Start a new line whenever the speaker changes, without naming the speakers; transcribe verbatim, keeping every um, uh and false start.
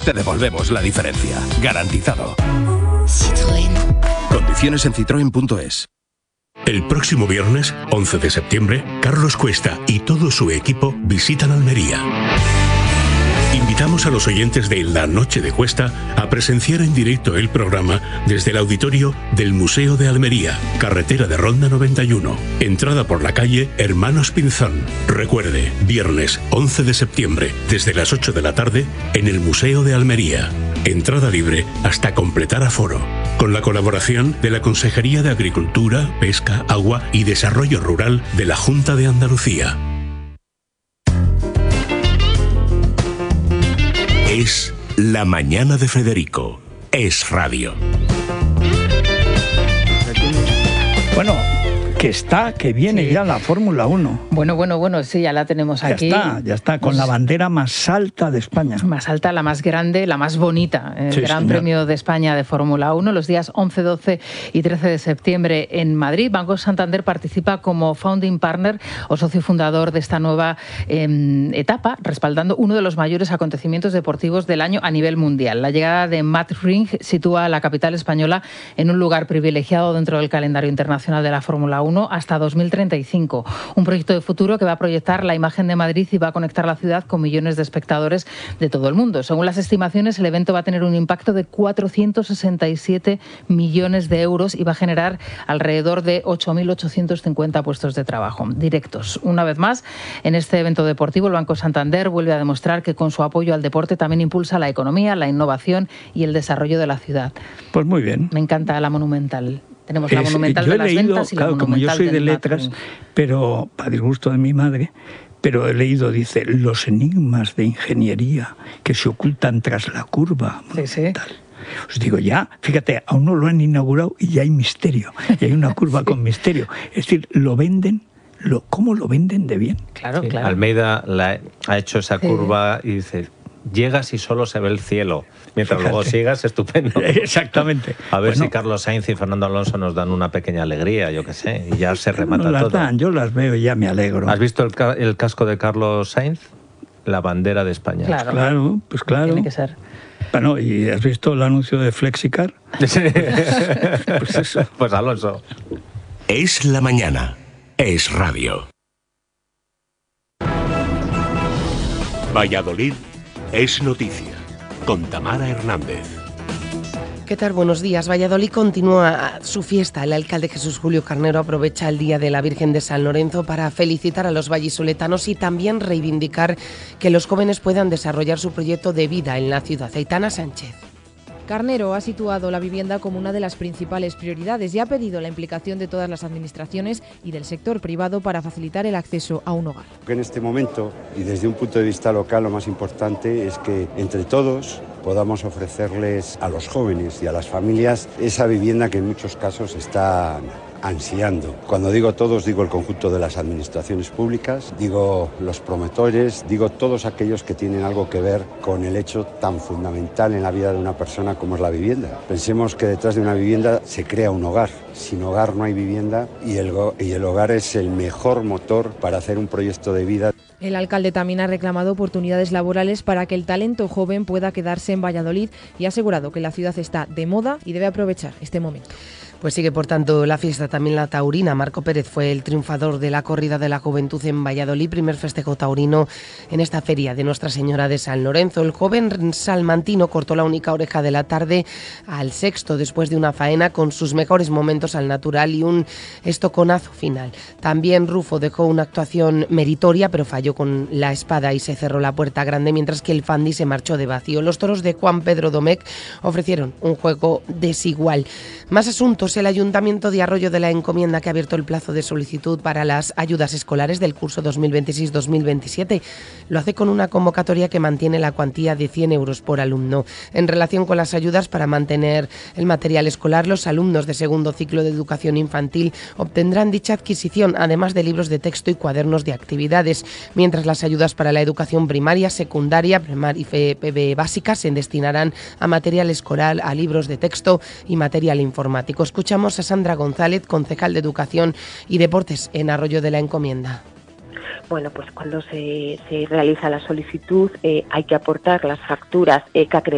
te devolvemos la diferencia. Garantizado.
Citroën.
Condiciones en citroen punto es.
El próximo viernes, once de septiembre, Carlos Cuesta y todo su equipo visitan Almería. Invitamos a los oyentes de La Noche de Cuesta a presenciar en directo el programa desde el auditorio del Museo de Almería, carretera de Ronda noventa y uno, entrada por la calle Hermanos Pinzón. Recuerde, viernes once de septiembre, desde las ocho de la tarde, en el Museo de Almería. Entrada libre hasta completar aforo. Con la colaboración de la Consejería de Agricultura, Pesca, Agua y Desarrollo Rural de la Junta de Andalucía. Es La Mañana de Federico. Es radio.
Bueno, que está, que viene sí. ya la Fórmula uno.
Bueno, bueno, bueno, sí, ya la tenemos
ya
aquí.
Ya está, ya está, con pues, la bandera más alta de España.
Más alta, la más grande, la más bonita. El sí, Gran señor. Premio de España de Fórmula uno, los días once, doce y trece de septiembre en Madrid. Banco Santander participa como founding partner o socio fundador de esta nueva eh, etapa, respaldando uno de los mayores acontecimientos deportivos del año a nivel mundial. La llegada de Matt Ring sitúa a la capital española en un lugar privilegiado dentro del calendario internacional de la Fórmula uno hasta dos mil treinta y cinco. Un proyecto de futuro que va a proyectar la imagen de Madrid y va a conectar la ciudad con millones de espectadores de todo el mundo. Según las estimaciones, el evento va a tener un impacto de cuatrocientos sesenta y siete millones de euros y va a generar alrededor de ocho mil ochocientos cincuenta puestos de trabajo directos. Una vez más, en este evento deportivo, el Banco Santander vuelve a demostrar que con su apoyo al deporte también impulsa la economía, la innovación y el desarrollo de la ciudad.
Pues muy bien.
Me encanta la Monumental. Tenemos la
es,
Monumental
yo
de
he
las
leído,
ventas y
claro,
la Monumental
como yo soy de letras,
Marketing.
Pero para disgusto de mi madre, pero he leído, dice, los enigmas de ingeniería que se ocultan tras la curva monumental. Sí, sí. Os digo, ya, fíjate, aún no lo han inaugurado y ya hay misterio, y hay una curva sí. con misterio. Es decir, lo venden, lo, ¿cómo lo venden de bien?
Claro,
sí.
claro.
Almeida la, ha hecho esa
sí.
curva y dice... Llegas y solo se ve el cielo. Mientras Fíjate. luego sigas, estupendo.
Exactamente.
A ver
bueno,
si Carlos Sainz y Fernando Alonso nos dan una pequeña alegría, yo qué sé, y ya se remata
no las
todo.
Dan, yo las veo y ya me alegro.
¿Has visto el, ca- el casco de Carlos Sainz? La bandera de España.
Claro,
claro, pues claro.
Tiene que ser.
Bueno, ¿y has visto el anuncio de Flexicar?
pues eso. Pues Alonso.
Es la mañana. Es radio. Valladolid es noticia, con Tamara Hernández.
¿Qué tal? Buenos días. Valladolid continúa su fiesta. El alcalde Jesús Julio Carnero aprovecha el Día de la Virgen de San Lorenzo para felicitar a los vallisoletanos y también reivindicar que los jóvenes puedan desarrollar su proyecto de vida en la ciudad. Aitana Sánchez.
Carnero ha situado la vivienda como una de las principales prioridades y ha pedido la implicación de todas las administraciones y del sector privado para facilitar el acceso a un hogar.
En este momento, y desde un punto de vista local, lo más importante es que entre todos podamos ofrecerles a los jóvenes y a las familias esa vivienda que en muchos casos está ansiando. Cuando digo todos, digo el conjunto de las administraciones públicas, digo los promotores, digo todos aquellos que tienen algo que ver con el hecho tan fundamental en la vida de una persona como es la vivienda. Pensemos que detrás de una vivienda se crea un hogar. Sin hogar no hay vivienda y el, y el hogar es el mejor motor para hacer un proyecto de vida.
El alcalde también ha reclamado oportunidades laborales para que el talento joven pueda quedarse en Valladolid y ha asegurado que la ciudad está de moda y debe aprovechar este momento.
Pues sigue, por tanto, la fiesta, también la taurina. Marco Pérez fue el triunfador de la corrida de la juventud en Valladolid, primer festejo taurino en esta feria de Nuestra Señora de San Lorenzo. El joven salmantino cortó la única oreja de la tarde al sexto, después de una faena con sus mejores momentos al natural y un estoconazo final. También Rufo dejó una actuación meritoria, pero falló con la espada y se cerró la puerta grande, mientras que el Fandi se marchó de vacío. Los toros de Juan Pedro Domecq ofrecieron un juego desigual. Más asuntos. El Ayuntamiento de Arroyo de la Encomienda, que ha abierto el plazo de solicitud para las ayudas escolares del curso dos mil veintiséis dos mil veintisiete. Lo hace con una convocatoria que mantiene la cuantía de cien euros por alumno. En relación con las ayudas para mantener el material escolar, los alumnos de segundo ciclo de educación infantil obtendrán dicha adquisición, además de libros de texto y cuadernos de actividades, mientras las ayudas para la educación primaria, secundaria, primaria y F P B básica se destinarán a material escolar, a libros de texto y material informático. Escuchamos a Sandra González, concejal de Educación y Deportes en Arroyo de la Encomienda.
Bueno, pues cuando se, se realiza la solicitud eh, hay que aportar las facturas eh, que